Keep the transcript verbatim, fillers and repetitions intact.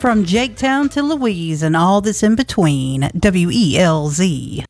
From Jaketown to Louise and all that's in between, W E L Z.